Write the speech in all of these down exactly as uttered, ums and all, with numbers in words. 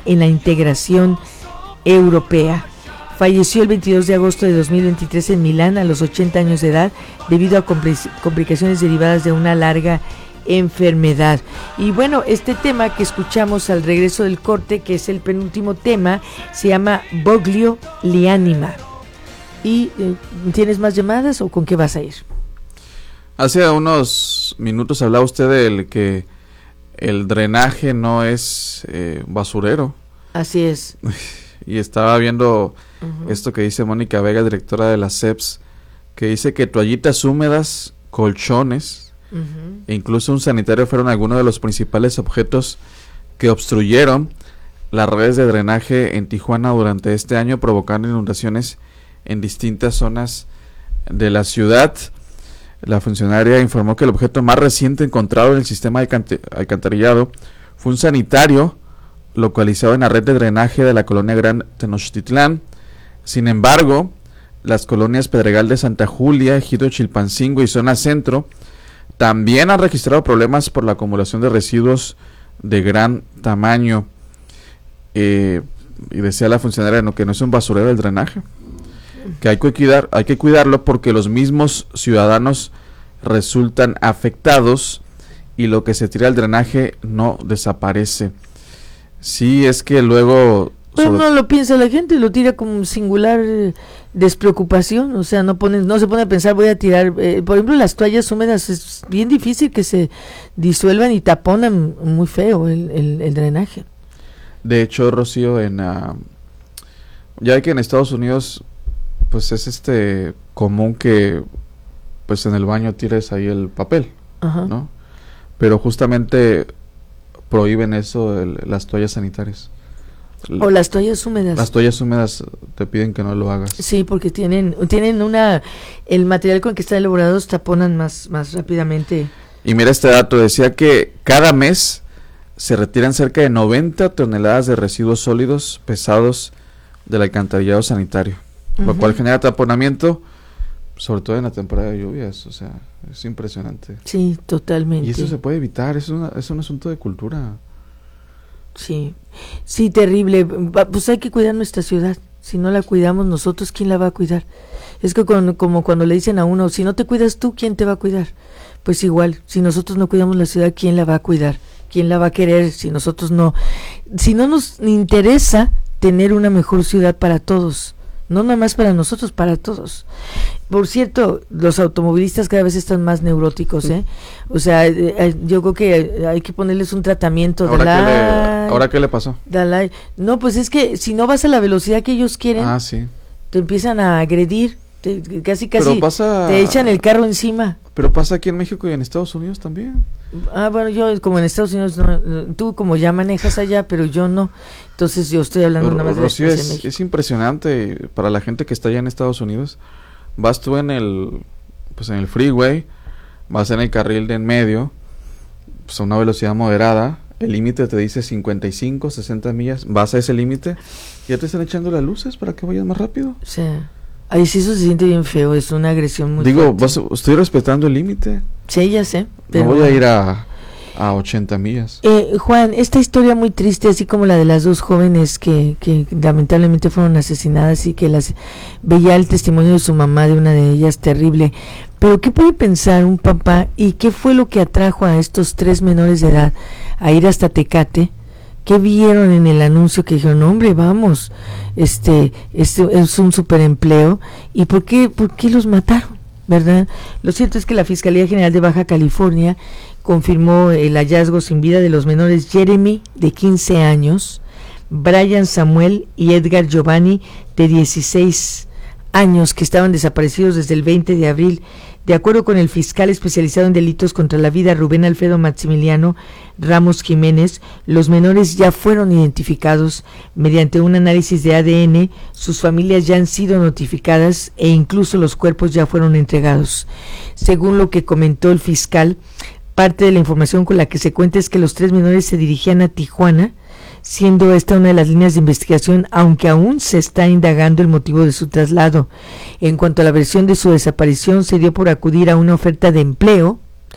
avanza en la integración europea. Falleció el veintidós de agosto de dos mil veintitrés en Milán a los ochenta años de edad debido a complicaciones derivadas de una larga enfermedad. Y bueno, este tema que escuchamos al regreso del corte, que es el penúltimo tema, se llama Voglio l'anima. ¿Y eh, tienes más llamadas o con qué vas a ir? Hace unos minutos hablaba usted del que el drenaje no es eh, basurero. Así es. Y estaba viendo uh-huh. esto que dice Mónica Vega, directora de la C E P S, que dice que toallitas húmedas, colchones uh-huh. e incluso un sanitario fueron algunos de los principales objetos que obstruyeron las redes de drenaje en Tijuana durante este año, provocando inundaciones en distintas zonas de la ciudad. La funcionaria informó que el objeto más reciente encontrado en el sistema de alcantarillado fue un sanitario localizado en la red de drenaje de la colonia Gran Tenochtitlán. Sin embargo, las colonias Pedregal de Santa Julia, Ejido Chilpancingo y Zona Centro también han registrado problemas por la acumulación de residuos de gran tamaño. Eh, y decía la funcionaria no, que no es un basurero el drenaje, que hay que cuidar, hay que cuidarlo porque los mismos ciudadanos resultan afectados y lo que se tira al drenaje no desaparece. Sí, es que luego... Pero sobre... no lo piensa la gente, lo tira con singular eh, despreocupación, o sea, no pone, no se pone a pensar, voy a tirar, eh, por ejemplo, las toallas húmedas, es bien difícil que se disuelvan y taponan muy feo el, el, el drenaje. De hecho, Rocío, en uh, ya hay que en Estados Unidos, pues es este común que, pues en el baño tires ahí el papel, ajá. ¿no? Pero justamente prohíben eso, el, las toallas sanitarias. O las toallas húmedas. Las toallas húmedas te piden que no lo hagas. Sí, porque tienen tienen una el material con el que están elaborados taponan más más rápidamente. Y mira este dato, decía que cada mes se retiran cerca de noventa toneladas de residuos sólidos pesados del alcantarillado sanitario, uh-huh. lo cual genera taponamiento, sobre todo en la temporada de lluvias, o sea, es impresionante. Sí, totalmente. Y eso se puede evitar, es, una, es un asunto de cultura. Sí, sí, terrible. Pues hay que cuidar nuestra ciudad. Si no la cuidamos nosotros, ¿quién la va a cuidar? Es que con, como cuando le dicen a uno, si no te cuidas tú, ¿quién te va a cuidar? Pues igual, si nosotros no cuidamos la ciudad, ¿quién la va a cuidar? ¿Quién la va a querer si nosotros no? Si no nos interesa tener una mejor ciudad para todos, no nada más para nosotros, para todos. Por cierto, los automovilistas cada vez están más neuróticos, ¿eh? O sea, eh, yo creo que hay que ponerles un tratamiento. ¿Ahora, qué le, ¿ahora qué le pasó? Dalai. No, pues es que si no vas a la velocidad que ellos quieren, ah, sí. te empiezan a agredir, te, casi casi pasa, te echan el carro encima. Pero pasa aquí en México y en Estados Unidos también. Ah, bueno, yo como en Estados Unidos, no, tú como ya manejas allá, pero yo no. Entonces yo estoy hablando pero, nada más de Rocío, de es, México. Es impresionante para la gente que está allá en Estados Unidos. Vas tú en el, pues en el freeway, vas en el carril de en medio, pues a una velocidad moderada, el límite te dice cincuenta y cinco, sesenta millas, vas a ese límite, y ya te están echando las luces para que vayas más rápido. Sí. Ay, sí, eso se siente bien feo, es una agresión muy Digo, fuerte. vas, estoy respetando el límite. Sí, ya sé. Pero... No voy a ir a, a ochenta millas. Eh, Juan, esta historia muy triste, así como la de las dos jóvenes que, que lamentablemente fueron asesinadas y que las veía el testimonio de su mamá, de una de ellas, terrible. Pero ¿qué puede pensar un papá y qué fue lo que atrajo a estos tres menores de edad a ir hasta Tecate? ¿Qué vieron en el anuncio que dijeron, hombre, vamos, este, este es un superempleo? ¿Y por qué, por qué los mataron? ¿Verdad? Lo cierto es que la Fiscalía General de Baja California confirmó el hallazgo sin vida de los menores Jeremy, de quince años, Brian Samuel y Edgar Giovanni, de dieciséis años, que estaban desaparecidos desde el veinte de abril. De acuerdo con el fiscal especializado en delitos contra la vida, Rubén Alfredo Maximiliano Ramos Jiménez, los menores ya fueron identificados mediante un análisis de A D N, sus familias ya han sido notificadas e incluso los cuerpos ya fueron entregados. Según lo que comentó el fiscal, parte de la información con la que se cuenta es que los tres menores se dirigían a Tijuana, siendo esta una de las líneas de investigación, aunque aún se está indagando el motivo de su traslado. En cuanto a la versión de su desaparición, se dio por acudir a una oferta de empleo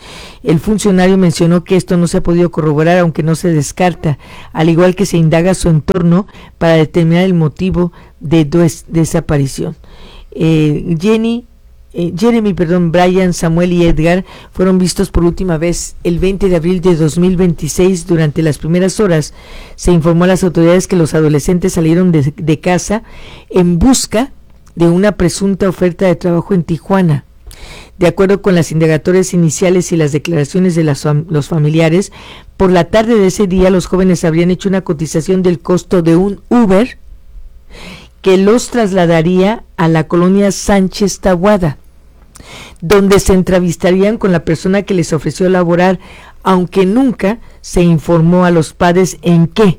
El funcionario mencionó que esto no se ha podido corroborar, aunque no se descarta, al igual que se indaga su entorno para determinar el motivo de des- desaparición. Eh, Jenny, eh, Jeremy, perdón, Brian, Samuel y Edgar fueron vistos por última vez el veinte de abril de dos mil veintiséis. Durante las primeras horas se informó a las autoridades que los adolescentes salieron de, de casa en busca de una presunta oferta de trabajo en Tijuana. De acuerdo con las indagatorias iniciales y las declaraciones de las, los familiares, por la tarde de ese día los jóvenes habrían hecho una cotización del costo de un Uber que los trasladaría a la colonia Sánchez Tahuada, donde se entrevistarían con la persona que les ofreció laborar, aunque nunca se informó a los padres en qué.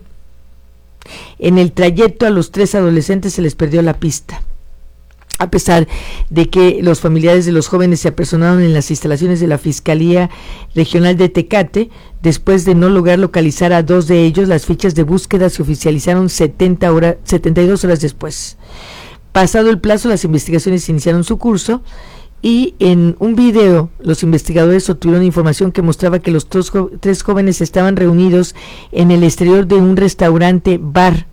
En el trayecto a los tres adolescentes se les perdió la pista. A pesar de que los familiares de los jóvenes se apersonaron en las instalaciones de la Fiscalía Regional de Tecate, después de no lograr localizar a dos de ellos, las fichas de búsqueda se oficializaron setenta horas, setenta y dos horas después. Pasado el plazo, las investigaciones iniciaron su curso y en un video los investigadores obtuvieron información que mostraba que los tres, tres jóvenes estaban reunidos en el exterior de un restaurante bar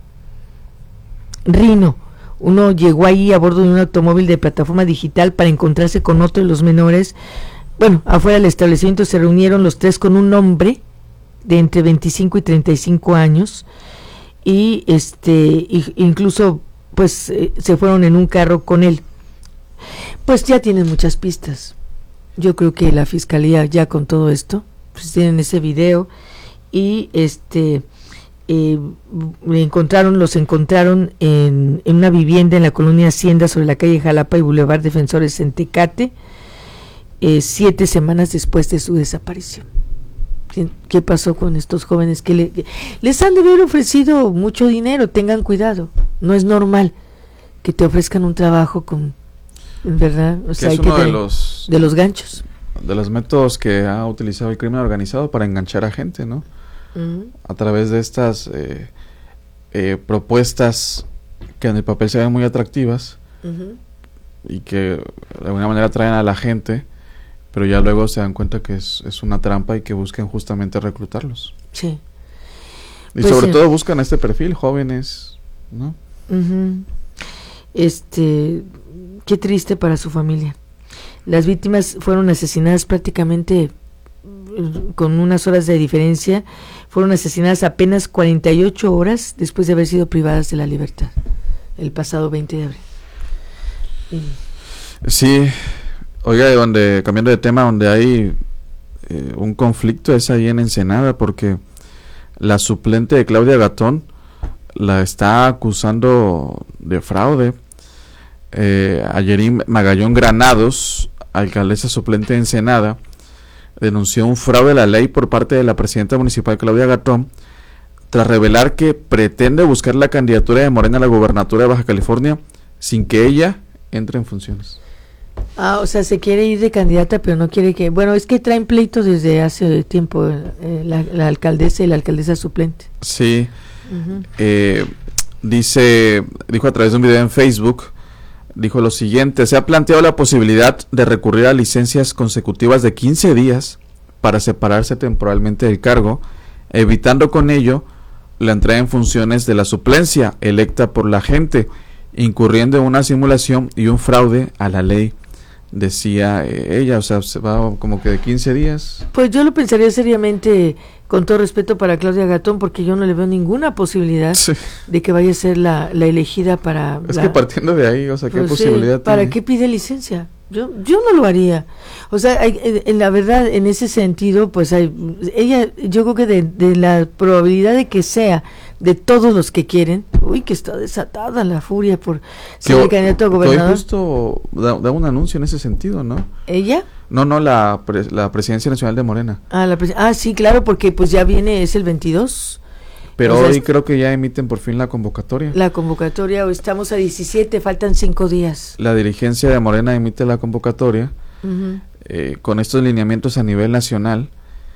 Rino. Uno llegó ahí a bordo de un automóvil de plataforma digital para encontrarse con otro de los menores. Bueno, afuera del establecimiento se reunieron los tres con un hombre de entre veinticinco y treinta y cinco años y este y, incluso pues eh, se fueron en un carro con él. Pues ya tienen muchas pistas. Yo creo que la fiscalía ya con todo esto, pues tienen ese video y este Eh, encontraron, los encontraron en, en una vivienda en la colonia Hacienda sobre la calle Jalapa y Boulevard Defensores en Tecate, eh, siete semanas después de su desaparición. ¿Qué pasó con estos jóvenes? Que le, les han de haber ofrecido mucho dinero. Tengan cuidado, no es normal que te ofrezcan un trabajo con, ¿verdad? O sea, es hay uno que de tener, los de los ganchos, de los métodos que ha utilizado el crimen organizado para enganchar a gente, ¿no? uh-huh. A través de estas eh, eh, propuestas que en el papel se ven muy atractivas, uh-huh, y que de alguna manera atraen a la gente, pero ya luego se dan cuenta que es, es una trampa y que busquen justamente reclutarlos. Sí. Y pues sobre sí. todo buscan este perfil, jóvenes, ¿no? Uh-huh. Este, qué triste para su familia. Las víctimas fueron asesinadas prácticamente con unas horas de diferencia. Fueron asesinadas apenas cuarenta y ocho horas después de haber sido privadas de la libertad el pasado veinte de abril. Y... Sí, oiga, donde cambiando de tema, donde hay eh, un conflicto es ahí en Ensenada, porque la suplente de Claudia Gatón la está acusando de fraude. Eh, Ayerim Magallón Granados, alcaldesa suplente de Ensenada, denunció un fraude a la ley por parte de la presidenta municipal Claudia Gatón, tras revelar que pretende buscar la candidatura de Morena a la gobernatura de Baja California sin que ella entre en funciones. Ah, o sea, se quiere ir de candidata, pero no quiere que... Bueno, es que traen pleitos desde hace tiempo eh, la, la alcaldesa y la alcaldesa suplente. Sí. Uh-huh. Eh, dice, dijo a través de un video en Facebook, dijo lo siguiente: se ha planteado la posibilidad de recurrir a licencias consecutivas de quince días para separarse temporalmente del cargo, evitando con ello la entrada en funciones de la suplencia electa por la gente, incurriendo en una simulación y un fraude a la ley, decía eh, ella. O sea, se va como que de quince días. Pues yo lo pensaría seriamente, con todo respeto para Claudia Gatón, porque yo no le veo ninguna posibilidad sí. de que vaya a ser la, la elegida para... Es la, que partiendo de ahí, o sea, ¿qué pues posibilidad sí, ¿para tiene? qué pide licencia? Yo yo no lo haría. O sea, hay, en la verdad, en ese sentido, pues hay, ella, yo creo que de, de la probabilidad de que sea de todos los que quieren, uy, que está desatada la furia por ser el candidato a gobernador. Hoy justo da, da un anuncio en ese sentido, ¿no? ¿Ella? No, no, la, pre, la Presidencia Nacional de Morena. Ah, la pres- ah, sí, claro, porque pues ya viene, es el veintidós. Pero o sea, hoy creo que ya emiten por fin la convocatoria. La convocatoria, estamos a diecisiete, faltan cinco días. La dirigencia de Morena emite la convocatoria uh-huh. eh, con estos lineamientos a nivel nacional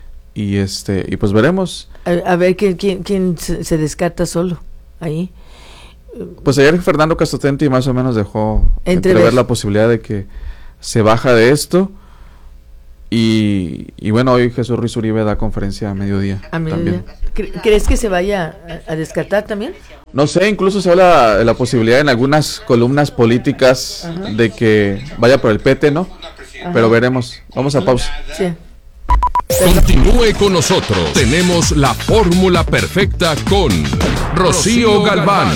y este y pues veremos. A, a ver quién, quién, quién se, se descarta solo ahí. Pues ayer Fernando Castotenti más o menos dejó entrever la posibilidad de que se baja de esto, Y, y bueno, hoy Jesús Ruiz Uribe da conferencia a mediodía. A mediodía. ¿Crees que se vaya a, a descartar también? No sé, incluso se habla de la posibilidad en algunas columnas políticas, ajá, de que vaya por el P T, ¿no? Ajá. Pero veremos. Vamos a pausa. Sí. Continúe con nosotros. Tenemos la fórmula perfecta con Rocío Galván.